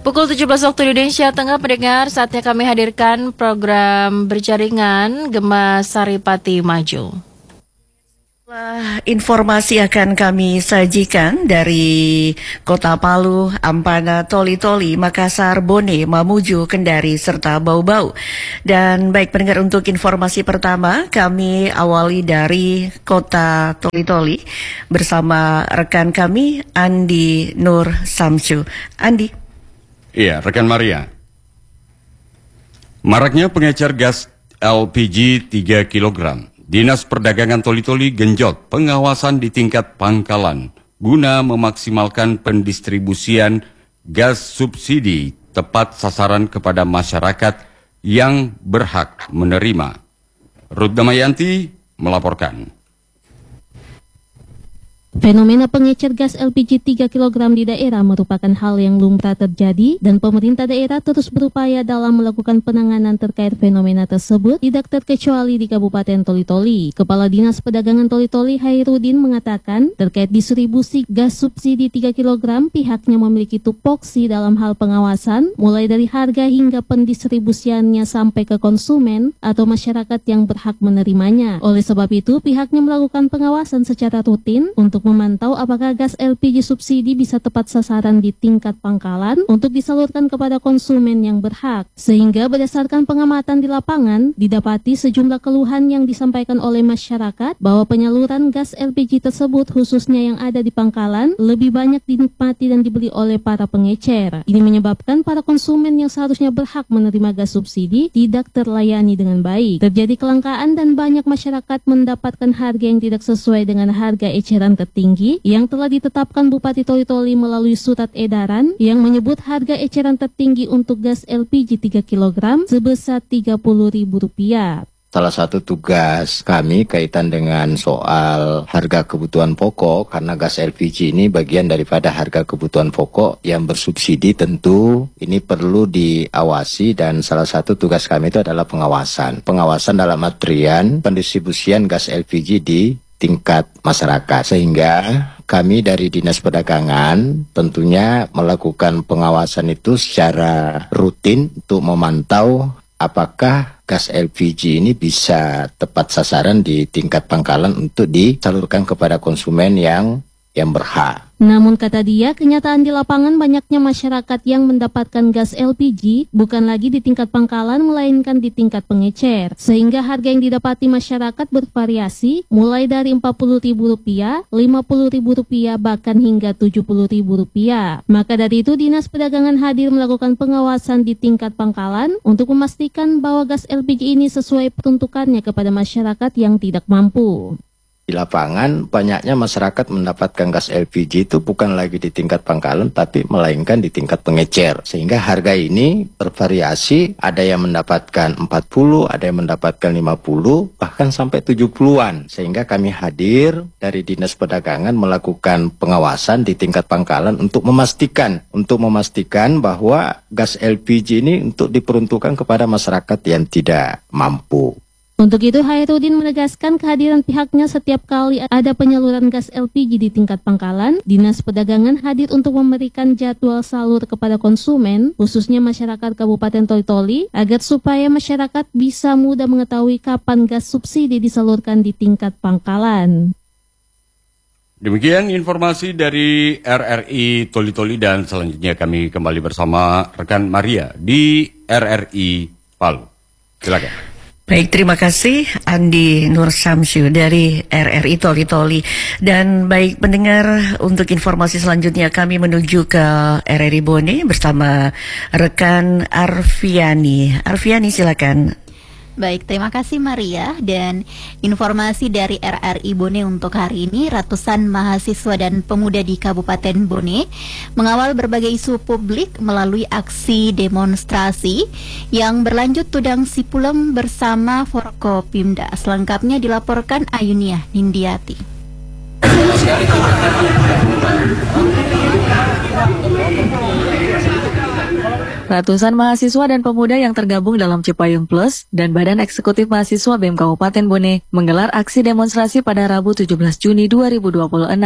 Pukul 17 waktu Indonesia Tengah, pendengar, saatnya kami hadirkan program berjaringan Gema Saripati Maju. Informasi akan kami sajikan dari Kota Palu, Ampana, Toli-Toli, Makassar, Bone, Mamuju, Kendari, serta Bau-Bau. Dan baik pendengar, untuk informasi pertama kami awali dari Kota Toli-Toli bersama rekan kami Andi Nur Samsu. Andi. Iya, rekan Maria. Maraknya pengecer gas LPG 3 kg. Dinas Perdagangan Toli-Toli genjot pengawasan di tingkat pangkalan guna memaksimalkan pendistribusian gas subsidi tepat sasaran kepada masyarakat yang berhak menerima. Ruth Damayanti melaporkan. Fenomena pengecer gas LPG 3 kg di daerah merupakan hal yang lumrah terjadi dan pemerintah daerah terus berupaya dalam melakukan penanganan terkait fenomena tersebut tidak terkecuali di Kabupaten Toli-Toli. Kepala Dinas Perdagangan Toli-Toli Hairudin mengatakan terkait distribusi gas subsidi 3 kg pihaknya memiliki tupoksi dalam hal pengawasan mulai dari harga hingga pendistribusiannya sampai ke konsumen atau masyarakat yang berhak menerimanya. Oleh sebab itu pihaknya melakukan pengawasan secara rutin untuk memantau apakah gas LPG subsidi bisa tepat sasaran di tingkat pangkalan untuk disalurkan kepada konsumen yang berhak. Sehingga berdasarkan pengamatan di lapangan, didapati sejumlah keluhan yang disampaikan oleh masyarakat bahwa penyaluran gas LPG tersebut khususnya yang ada di pangkalan lebih banyak dinikmati dan dibeli oleh para pengecer. Ini menyebabkan para konsumen yang seharusnya berhak menerima gas subsidi tidak terlayani dengan baik. Terjadi kelangkaan dan banyak masyarakat mendapatkan harga yang tidak sesuai dengan harga eceran tertinggi yang telah ditetapkan Bupati Toli-Toli melalui surat edaran yang menyebut harga eceran tertinggi untuk gas LPG 3 kg sebesar Rp30.000. Salah satu tugas kami kaitan dengan soal harga kebutuhan pokok, karena gas LPG ini bagian daripada harga kebutuhan pokok yang bersubsidi, tentu ini perlu diawasi dan salah satu tugas kami itu adalah pengawasan. Pengawasan dalam artian pendistribusian gas LPG di tingkat masyarakat, sehingga kami dari Dinas Perdagangan tentunya melakukan pengawasan itu secara rutin untuk memantau apakah gas LPG ini bisa tepat sasaran di tingkat pangkalan untuk disalurkan kepada konsumen yang berhak. Namun kata dia, kenyataan di lapangan banyaknya masyarakat yang mendapatkan gas LPG bukan lagi di tingkat pangkalan melainkan di tingkat pengecer. Sehingga harga yang didapati masyarakat bervariasi mulai dari Rp40.000, Rp50.000 bahkan hingga Rp70.000. Maka dari itu Dinas Perdagangan hadir melakukan pengawasan di tingkat pangkalan untuk memastikan bahwa gas LPG ini sesuai peruntukannya kepada masyarakat yang tidak mampu. Di lapangan banyaknya masyarakat mendapatkan gas LPG itu bukan lagi di tingkat pangkalan tapi melainkan di tingkat pengecer. Sehingga harga ini bervariasi, ada yang mendapatkan 40, ada yang mendapatkan 50, bahkan sampai 70-an. Sehingga kami hadir dari Dinas Perdagangan melakukan pengawasan di tingkat pangkalan untuk memastikan bahwa gas LPG ini untuk diperuntukkan kepada masyarakat yang tidak mampu. Untuk itu, Hairudin menegaskan kehadiran pihaknya setiap kali ada penyaluran gas LPG di tingkat pangkalan. Dinas Perdagangan hadir untuk memberikan jadwal salur kepada konsumen, khususnya masyarakat Kabupaten Toli-Toli, agar supaya masyarakat bisa mudah mengetahui kapan gas subsidi disalurkan di tingkat pangkalan. Demikian informasi dari RRI Toli-Toli dan selanjutnya kami kembali bersama rekan Maria di RRI Palu. Silakan. Baik, terima kasih Andi Nur Samsu dari RRI Toli-Toli. Dan baik pendengar, untuk informasi selanjutnya kami menuju ke RRI Bone bersama rekan Arfiani. Arfiani, silakan. Baik, terima kasih Maria. Dan informasi dari RRI Bone untuk hari ini, ratusan mahasiswa dan pemuda di Kabupaten Bone mengawal berbagai isu publik melalui aksi demonstrasi yang berlanjut tudang Sipulem bersama Forkopimda. Selengkapnya dilaporkan Ayunia Nindiati. Ratusan mahasiswa dan pemuda yang tergabung dalam Cipayung Plus dan Badan Eksekutif Mahasiswa BEM Kabupaten Bone menggelar aksi demonstrasi pada Rabu 17 Juni 2026.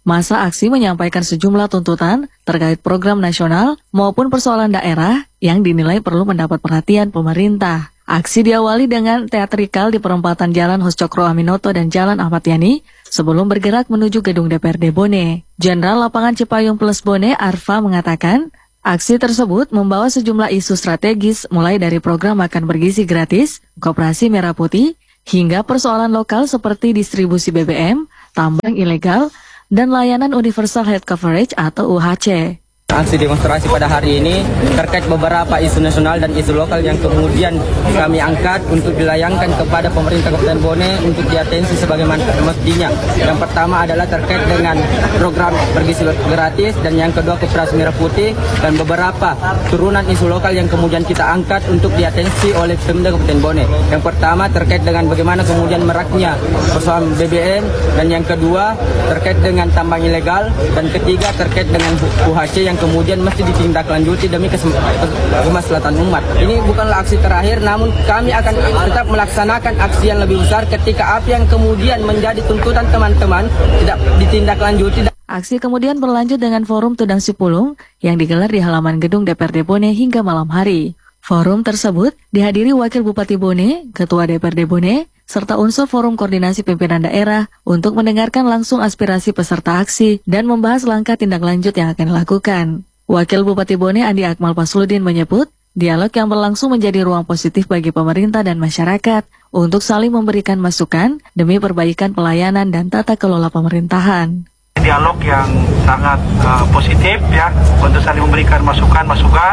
Masa aksi menyampaikan sejumlah tuntutan terkait program nasional maupun persoalan daerah yang dinilai perlu mendapat perhatian pemerintah. Aksi diawali dengan teatrikal di perempatan Jalan Hos Cokro Aminoto dan Jalan Ahmad Yani sebelum bergerak menuju gedung DPRD Bone. Jenderal Lapangan Cipayung Plus Bone, Arfa, mengatakan aksi tersebut membawa sejumlah isu strategis mulai dari program makan bergizi gratis, koperasi merah putih, hingga persoalan lokal seperti distribusi BBM, tambang ilegal, dan layanan Universal Health Coverage atau UHC. Aksi demonstrasi pada hari ini terkait beberapa isu nasional dan isu lokal yang kemudian kami angkat untuk dilayangkan kepada pemerintah Kabupaten Bone untuk diatensi sebagaimana mestinya. Yang pertama adalah terkait dengan program bergizi gratis, dan yang kedua koperasi merah putih, dan beberapa turunan isu lokal yang kemudian kita angkat untuk diatensi oleh pemerintah Kabupaten Bone. Yang pertama terkait dengan bagaimana kemudian meraknya persoalan BBM, dan yang kedua terkait dengan tambang ilegal, dan ketiga terkait dengan UHC yang kemudian mesti ditindaklanjuti demi kemaslahatan umat. Ini bukanlah aksi terakhir, namun kami akan tetap melaksanakan aksi yang lebih besar ketika apa yang kemudian menjadi tuntutan teman-teman tidak ditindaklanjuti. Aksi kemudian berlanjut dengan forum Tudang Sipulung yang digelar di halaman gedung DPRD Bone hingga malam hari. Forum tersebut dihadiri Wakil Bupati Bone, Ketua DPRD Bone, serta unsur Forum Koordinasi Pimpinan Daerah untuk mendengarkan langsung aspirasi peserta aksi dan membahas langkah tindak lanjut yang akan dilakukan. Wakil Bupati Bone Andi Akmal Pasludin menyebut, dialog yang berlangsung menjadi ruang positif bagi pemerintah dan masyarakat untuk saling memberikan masukan demi perbaikan pelayanan dan tata kelola pemerintahan. Dialog yang sangat positif ya, untuk saling memberikan masukan.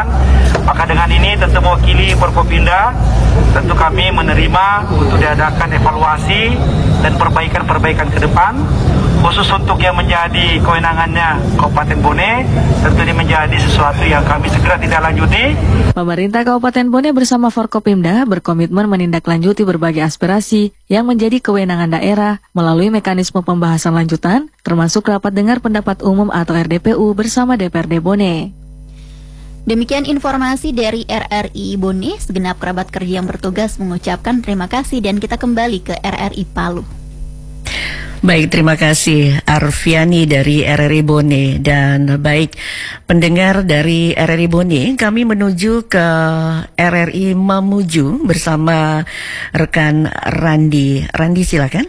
Maka dengan ini tentu mewakili Forkopimda, tentu kami menerima untuk diadakan evaluasi dan perbaikan ke depan, khusus untuk yang menjadi kewenangannya Kabupaten Bone. Tentu ini menjadi sesuatu yang kami segera tindak-lanjuti. Pemerintah Kabupaten Bone bersama Forkopimda berkomitmen menindaklanjuti berbagai aspirasi yang menjadi kewenangan daerah melalui mekanisme pembahasan lanjutan, termasuk rapat dengar pendapat umum atau RDPU bersama DPRD Bone. Demikian informasi dari RRI Bone. Segenap kerabat kerja yang bertugas mengucapkan terima kasih, dan kita kembali ke RRI Palu. Baik, terima kasih Arfiani dari RRI Bone. Dan baik pendengar dari RRI Bone, kami menuju ke RRI Mamuju bersama rekan Randi. Randi, silakan.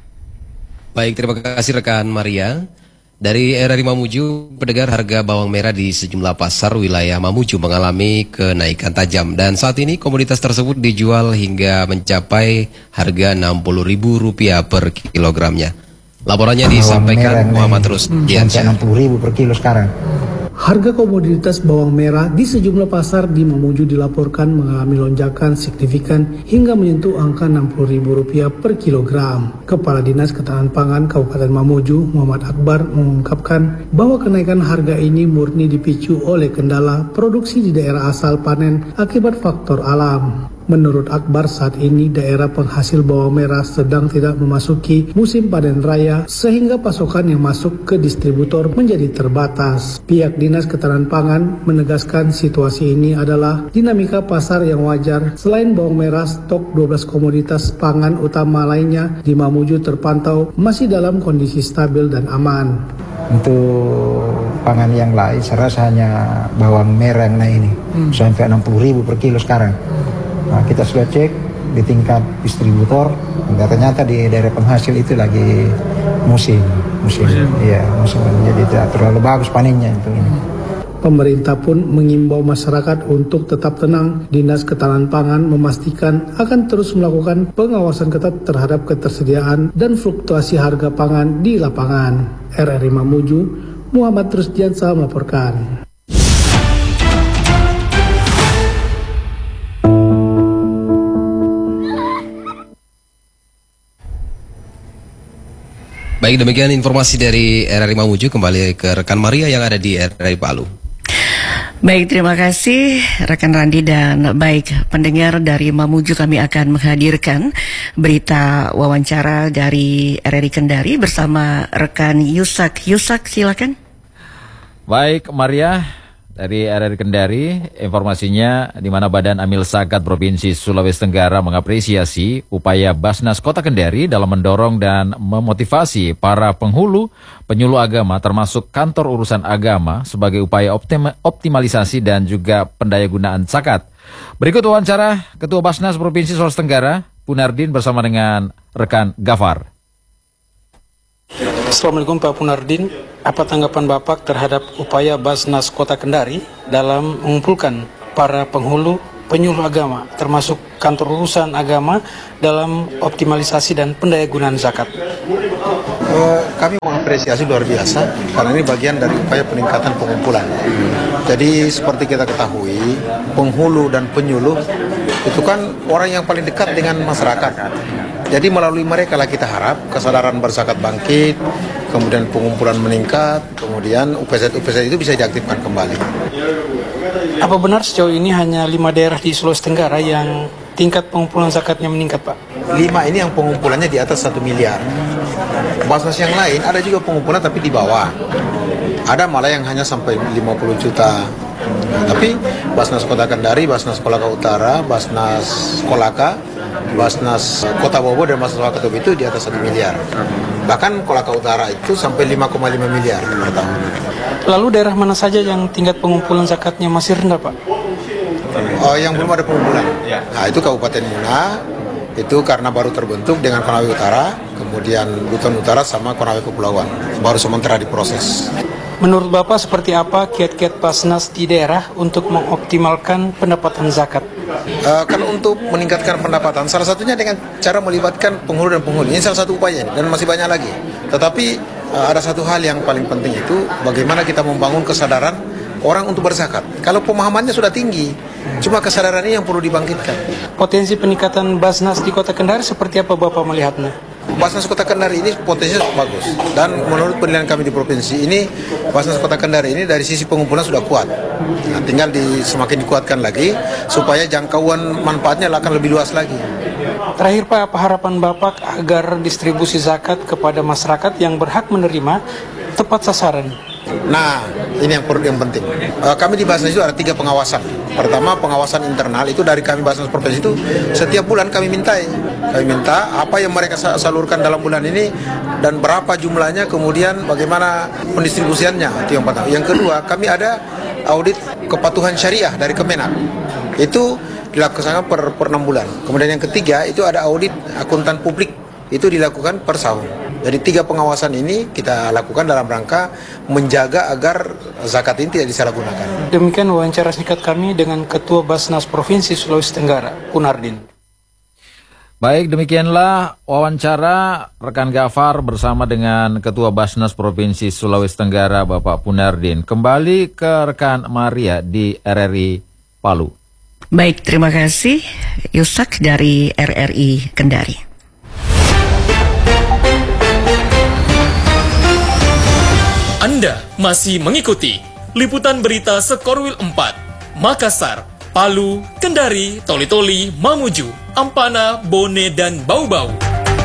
Baik, terima kasih rekan Maria. Dari RRI Mamuju, pendengar, harga bawang merah di sejumlah pasar wilayah Mamuju mengalami kenaikan tajam, dan saat ini komoditas tersebut dijual hingga mencapai harga Rp60.000 per kilogramnya. Laporannya disampaikan Muhammad Rusdiansyah. Rp60.000 per kilo sekarang. Harga komoditas bawang merah di sejumlah pasar di Mamuju dilaporkan mengalami lonjakan signifikan hingga menyentuh angka Rp60.000 per kilogram. Kepala Dinas Ketahanan Pangan Kabupaten Mamuju, Muhammad Akbar, mengungkapkan bahwa kenaikan harga ini murni dipicu oleh kendala produksi di daerah asal panen akibat faktor alam. Menurut Akbar, saat ini daerah penghasil bawang merah sedang tidak memasuki musim panen raya sehingga pasokan yang masuk ke distributor menjadi terbatas. Pihak Dinas Ketahanan Pangan menegaskan situasi ini adalah dinamika pasar yang wajar. Selain bawang merah, stok 12 komoditas pangan utama lainnya di Mamuju terpantau masih dalam kondisi stabil dan aman. Untuk pangan yang lain saya rasa hanya bawang merah yang naik ini sampai Rp60.000 per kilo sekarang. Nah, kita sudah cek di tingkat distributor, ternyata di daerah penghasil itu lagi musim. Iya, musim. Jadi tidak terlalu bagus panennya itu ini. Pemerintah pun mengimbau masyarakat untuk tetap tenang. Dinas Ketahanan Pangan memastikan akan terus melakukan pengawasan ketat terhadap ketersediaan dan fluktuasi harga pangan di lapangan. RRI Mamuju, Muhammad Rusdiansyah melaporkan. Baik, demikian informasi dari RRI Mamuju. Kembali ke rekan Maria yang ada di RRI Palu. Baik, terima kasih rekan Randi. Dan baik pendengar dari Mamuju, kami akan menghadirkan berita wawancara dari RRI Kendari bersama rekan Yusak. Yusak, silakan. Baik Maria, dari RRI Kendari, informasinya di mana Badan Amil Zakat Provinsi Sulawesi Tenggara mengapresiasi upaya Basnas Kota Kendari dalam mendorong dan memotivasi para penghulu, penyuluh agama termasuk kantor urusan agama sebagai upaya optimalisasi dan juga pendayagunaan zakat. Berikut wawancara Ketua Basnas Provinsi Sulawesi Tenggara, Punardin bersama dengan rekan Gafar. Assalamualaikum Pak Punardin, apa tanggapan Bapak terhadap upaya Basnas Kota Kendari dalam mengumpulkan para penghulu, penyuluh agama, termasuk kantor urusan agama dalam optimalisasi dan pendayagunaan zakat? Kami mengapresiasi luar biasa karena ini bagian dari upaya peningkatan pengumpulan. Jadi seperti kita ketahui, penghulu dan penyuluh itu kan orang yang paling dekat dengan masyarakat. Jadi melalui mereka lah kita harap kesadaran berzakat bangkit, kemudian pengumpulan meningkat, kemudian UPZ itu bisa diaktifkan kembali. Apa benar sejauh ini hanya 5 daerah di Sulawesi Tenggara yang tingkat pengumpulan zakatnya meningkat, Pak? 5 ini yang pengumpulannya di atas 1 miliar. Basnas yang lain ada juga pengumpulan tapi di bawah. Ada malah yang hanya sampai 50 juta. Tapi Basnas Kota Kendari, Basnas Kolaka Utara, Basnas Kolaka, Basnas Kota Bobo dan Basnas Wakatobi itu di atas 1 miliar. Bahkan Kolaka Utara itu sampai 5,5 miliar per tahun. Lalu daerah mana saja yang tingkat pengumpulan zakatnya masih rendah, Pak? Yang belum ada pengumpulan. Nah, itu Kabupaten Muna, itu karena baru terbentuk dengan Konawe Utara, kemudian Buton Utara sama Konawe Kepulauan. Baru sementara diproses. Menurut Bapak seperti apa kiat-kiat Basnas di daerah untuk mengoptimalkan pendapatan zakat? Kalau untuk meningkatkan pendapatan, salah satunya dengan cara melibatkan penghulu dan penghulu. Ini salah satu upaya dan masih banyak lagi. Tetapi ada satu hal yang paling penting itu bagaimana kita membangun kesadaran orang untuk berzakat. Kalau pemahamannya sudah tinggi, cuma kesadaran ini yang perlu dibangkitkan. Potensi peningkatan Basnas di Kota Kendari seperti apa Bapak melihatnya? Basnas Kota Kendari ini potensinya bagus. Dan menurut penilaian kami di provinsi ini, Basnas Kota Kendari ini dari sisi pengumpulan sudah kuat. Nah, tinggal semakin dikuatkan lagi supaya jangkauan manfaatnya akan lebih luas lagi. Terakhir Pak, apa harapan Bapak agar distribusi zakat kepada masyarakat yang berhak menerima tepat sasaran? Nah, ini yang penting. Kami di Basnas itu ada 3 pengawasan. Pertama, pengawasan internal itu dari kami Basnas Provinsi itu setiap bulan kami minta apa yang mereka salurkan dalam bulan ini dan berapa jumlahnya, kemudian bagaimana pendistribusiannya. Itu yang pertama. Yang kedua, kami ada audit kepatuhan syariah dari Kemenak. Itu dilakukan per 6 bulan. Kemudian yang ketiga, itu ada audit akuntan publik. Itu dilakukan per tahun. Jadi 3 pengawasan ini kita lakukan dalam rangka menjaga agar zakat ini tidak disalahgunakan. Demikian wawancara singkat kami dengan Ketua Basnas Provinsi Sulawesi Tenggara, Punardin. Baik, demikianlah wawancara rekan Gafar bersama dengan Ketua Basnas Provinsi Sulawesi Tenggara, Bapak Punardin. Kembali ke rekan Maria di RRI Palu. Baik, terima kasih Yusak dari RRI Kendari. Anda masih mengikuti liputan berita Sekorwil 4, Makassar, Palu, Kendari, Toli-Toli, Mamuju, Ampana, Bone, dan Bau-Bau.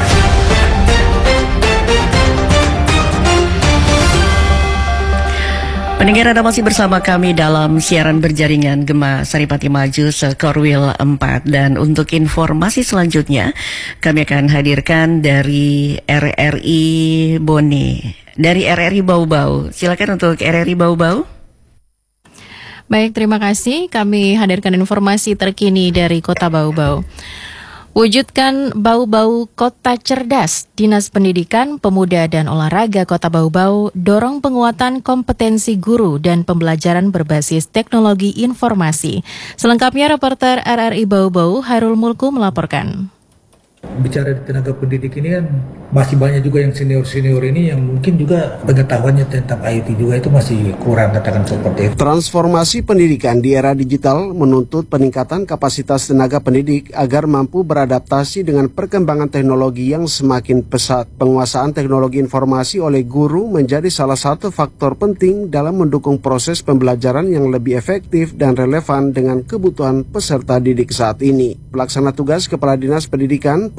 Pendengar, Anda masih bersama kami dalam siaran berjaringan Gema Saripati Maju Sekorwil 4. Dan untuk informasi selanjutnya kami akan hadirkan dari RRI Bone, dari RRI Bau-Bau. Silakan untuk RRI Bau-Bau. Baik, terima kasih. Kami hadirkan informasi terkini dari Kota Bau-Bau. Wujudkan Bau-Bau Kota Cerdas. Dinas Pendidikan, Pemuda dan Olahraga Kota Bau-Bau dorong penguatan kompetensi guru dan pembelajaran berbasis teknologi informasi. Selengkapnya reporter RRI Bau-Bau Hairul Mulku melaporkan. Bicara di tenaga pendidik ini kan masih banyak juga yang senior-senior ini yang mungkin juga pengetahuannya tentang IT juga itu masih kurang, katakan seperti itu. Transformasi pendidikan di era digital menuntut peningkatan kapasitas tenaga pendidik agar mampu beradaptasi dengan perkembangan teknologi yang semakin pesat. Penguasaan teknologi informasi oleh guru menjadi salah satu faktor penting dalam mendukung proses pembelajaran yang lebih efektif dan relevan dengan kebutuhan peserta didik saat ini. Pelaksana tugas Kepala Dinas Pendidikan,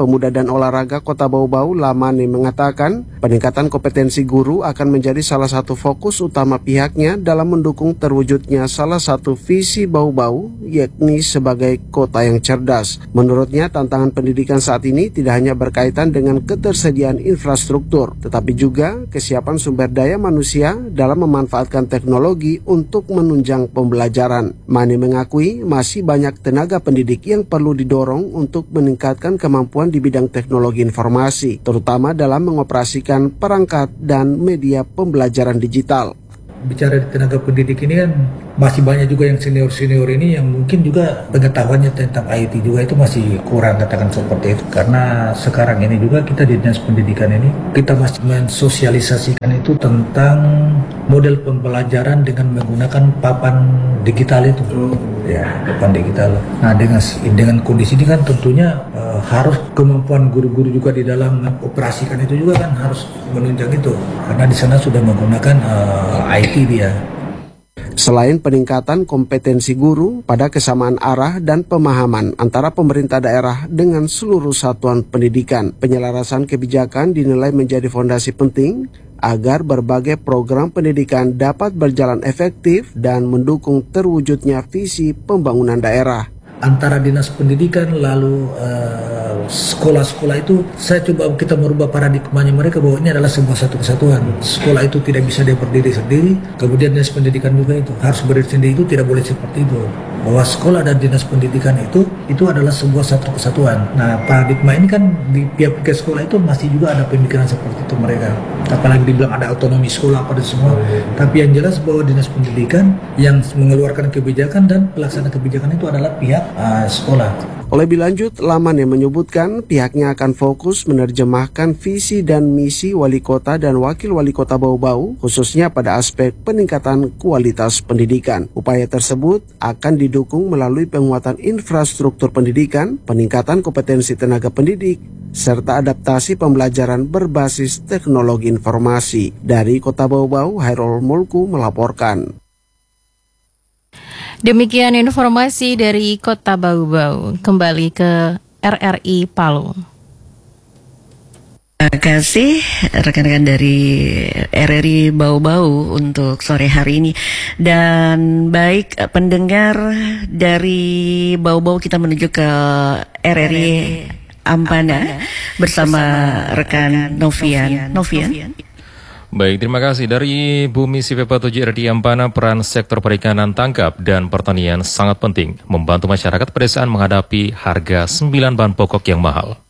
Pemuda dan Olahraga Kota Bau-Bau, Lamane, mengatakan peningkatan kompetensi guru akan menjadi salah satu fokus utama pihaknya dalam mendukung terwujudnya salah satu visi Bau-Bau, yakni sebagai kota yang cerdas. Menurutnya, tantangan pendidikan saat ini tidak hanya berkaitan dengan ketersediaan infrastruktur, tetapi juga kesiapan sumber daya manusia dalam memanfaatkan teknologi untuk menunjang pembelajaran. Mane mengakui masih banyak tenaga pendidik yang perlu didorong untuk meningkatkan kemampuan di bidang teknologi informasi, terutama dalam mengoperasikan perangkat dan media pembelajaran digital. Bicara di tenaga pendidik ini kan masih banyak juga yang senior-senior ini yang mungkin juga pengetahuannya tentang IT juga itu masih kurang, katakan seperti itu. Karena sekarang ini juga kita di Dinas Pendidikan ini kita masih mensosialisasikan itu tentang model pembelajaran dengan menggunakan papan digital itu. Ya, papan digital. Nah, dengan kondisi ini kan tentunya harus kemampuan guru-guru juga di dalam operasikan itu juga kan harus menunjang itu. Karena di sana sudah menggunakan IT dia. Selain peningkatan kompetensi guru, pada kesamaan arah dan pemahaman antara pemerintah daerah dengan seluruh satuan pendidikan, penyelarasan kebijakan dinilai menjadi fondasi penting agar berbagai program pendidikan dapat berjalan efektif dan mendukung terwujudnya visi pembangunan daerah. Antara dinas pendidikan lalu sekolah-sekolah itu saya coba kita merubah paradigmanya mereka bahwa ini adalah sebuah satu kesatuan. Sekolah itu tidak bisa dia berdiri sendiri, kemudian dinas pendidikan juga itu harus berdiri sendiri, itu tidak boleh seperti itu. Bahwa sekolah dan dinas pendidikan itu adalah sebuah satu kesatuan. Nah, paradigma ini kan di pihak sekolah itu masih juga ada pemikiran seperti itu mereka. Apalagi dibilang ada otonomi sekolah pada semua. Tapi yang jelas bahwa dinas pendidikan yang mengeluarkan kebijakan dan pelaksana kebijakan itu adalah pihak sekolah. Lebih lanjut, Lamane menyebutkan pihaknya akan fokus menerjemahkan visi dan misi wali kota dan wakil wali kota Bau-Bau, khususnya pada aspek peningkatan kualitas pendidikan. Upaya tersebut akan didukung melalui penguatan infrastruktur pendidikan, peningkatan kompetensi tenaga pendidik, serta adaptasi pembelajaran berbasis teknologi informasi. Dari Kota Bau-Bau, Hairul Mulku melaporkan. Demikian informasi dari Kota Bau-Bau. Kembali ke RRI Palu. Terima kasih rekan-rekan dari RRI Bau-Bau untuk sore hari ini. Dan baik pendengar dari Bau-Bau, kita menuju ke RRI Ampana bersama rekan Novian. Baik, terima kasih. Dari Bumi CPP 7 RRI Ampana, peran sektor perikanan tangkap dan pertanian sangat penting membantu masyarakat pedesaan menghadapi harga 9 bahan pokok yang mahal.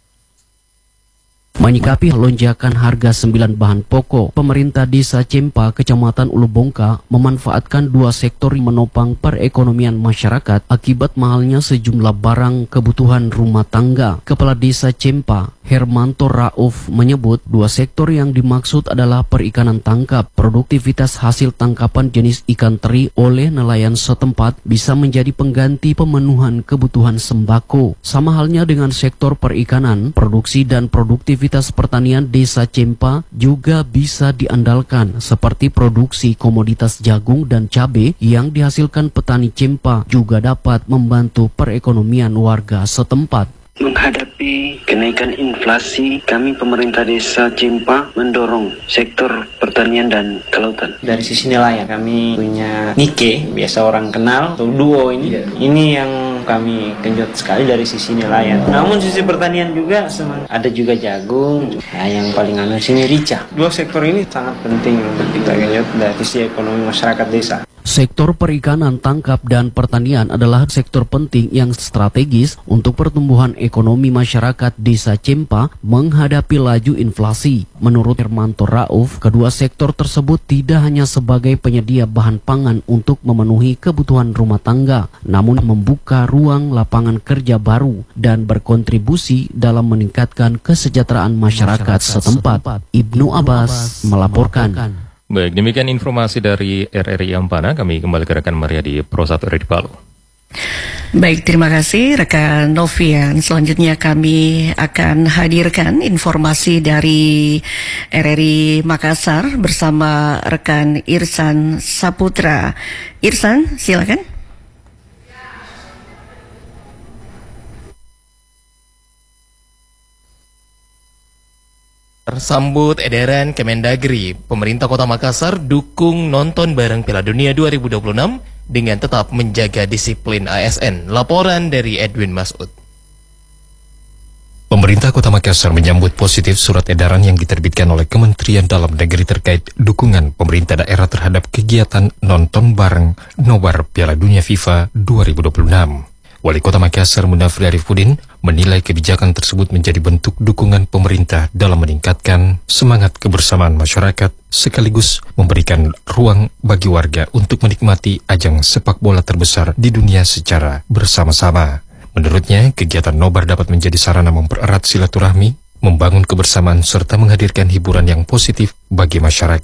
Menyikapi lonjakan harga 9 bahan pokok, pemerintah Desa Cempa, Kecamatan Ulu Bongka, memanfaatkan dua sektor yang menopang perekonomian masyarakat akibat mahalnya sejumlah barang kebutuhan rumah tangga. Kepala Desa Cempa, Hermanto Rauf, menyebut dua sektor yang dimaksud adalah perikanan tangkap. Produktivitas hasil tangkapan jenis ikan teri oleh nelayan setempat bisa menjadi pengganti pemenuhan kebutuhan sembako. Sama halnya dengan sektor perikanan, produksi dan produktivitas pertanian Desa Cempa juga bisa diandalkan, seperti produksi komoditas jagung dan cabai yang dihasilkan petani Cempa juga dapat membantu perekonomian warga setempat. Menghadapi kenaikan inflasi, kami pemerintah Desa Cempa mendorong sektor pertanian dan kelautan. Dari sisi nelayan, kami punya Nike, biasa orang kenal, atau Duo ini. Ini yang kami genjot sekali dari sisi nelayan. Namun sisi pertanian juga ada juga jagung. Nah, yang paling sini rica. Dua sektor ini sangat penting untuk kita genjot dari sisi ekonomi masyarakat desa. Sektor perikanan, tangkap, dan pertanian adalah sektor penting yang strategis untuk pertumbuhan ekonomi masyarakat Desa Cempa menghadapi laju inflasi. Menurut Hermanto Rauf, kedua sektor tersebut tidak hanya sebagai penyedia bahan pangan untuk memenuhi kebutuhan rumah tangga, namun membuka ruang lapangan kerja baru dan berkontribusi dalam meningkatkan kesejahteraan masyarakat setempat. Ibnu Abbas melaporkan. Baik, demikian informasi dari RRI Ampana. Kami kembali ke rekan Maria di Pro 1 RRI Palu. Baik, terima kasih rekan Novian. Selanjutnya kami akan hadirkan informasi dari RRI Makassar bersama rekan Irsan Saputra. Irsan, silakan. sambut edaran Kemendagri, pemerintah Kota Makassar dukung nonton bareng Piala Dunia 2026 dengan tetap menjaga disiplin ASN. Laporan dari Edwin Masud. Pemerintah Kota Makassar menyambut positif surat edaran yang diterbitkan oleh Kementerian Dalam Negeri terkait dukungan pemerintah daerah terhadap kegiatan nonton bareng nobar Piala Dunia FIFA 2026. Wali Kota Makassar Munafri Arifudin menilai kebijakan tersebut menjadi bentuk dukungan pemerintah dalam meningkatkan semangat kebersamaan masyarakat sekaligus memberikan ruang bagi warga untuk menikmati ajang sepak bola terbesar di dunia secara bersama-sama. Menurutnya, kegiatan nobar dapat menjadi sarana mempererat silaturahmi, membangun kebersamaan serta menghadirkan hiburan yang positif bagi masyarakat.